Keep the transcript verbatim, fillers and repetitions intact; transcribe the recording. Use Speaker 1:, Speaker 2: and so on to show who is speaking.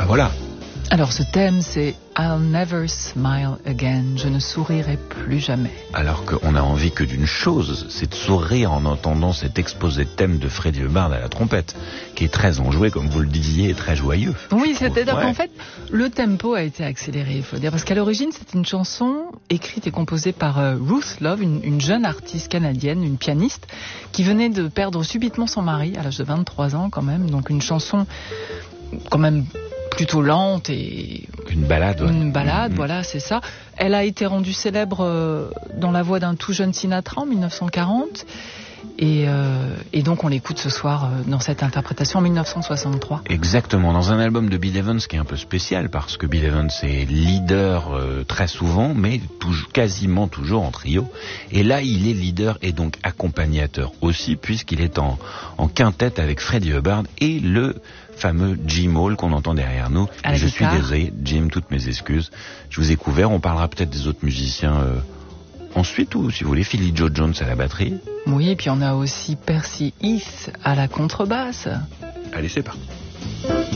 Speaker 1: bah voilà.
Speaker 2: Alors ce thème, c'est I'll never smile again. Je ne sourirai plus jamais.
Speaker 1: Alors qu'on a envie que d'une chose, c'est de sourire en entendant cet exposé de thème de Freddie Hubbard à la trompette, qui est très enjoué, comme vous le disiez, et très joyeux.
Speaker 2: Oui, c'est-à-dire
Speaker 1: ouais.
Speaker 2: qu'en fait, le tempo a été accéléré, il faut dire, parce qu'à l'origine, c'est une chanson écrite et composée par euh, Ruth Love, une, une jeune artiste canadienne, une pianiste, qui venait de perdre subitement son mari à l'âge de vingt-trois ans quand même, donc une chanson quand même plutôt lente et...
Speaker 1: Une balade, ouais.
Speaker 2: Une balade,
Speaker 1: mmh.
Speaker 2: voilà, c'est ça. Elle a été rendue célèbre euh, dans la voix d'un tout jeune Sinatra en dix-neuf cent quarante. Et, euh, et donc on l'écoute ce soir euh, dans cette interprétation en dix-neuf cent soixante-trois.
Speaker 1: Exactement, dans un album de Bill Evans qui est un peu spécial, parce que Bill Evans est leader euh, très souvent, mais toujours, quasiment toujours en trio. Et là, il est leader et donc accompagnateur aussi, puisqu'il est en, en quintette avec Freddie Hubbard et le fameux Jim Hall qu'on entend derrière nous. Je suis désolé, Jim, toutes mes excuses. Je vous ai couvert, on parlera peut-être des autres musiciens euh, ensuite, ou si vous voulez, Philly Joe Jones à la batterie.
Speaker 2: Oui, et puis on a aussi Percy Heath à la contrebasse.
Speaker 1: Allez, c'est parti.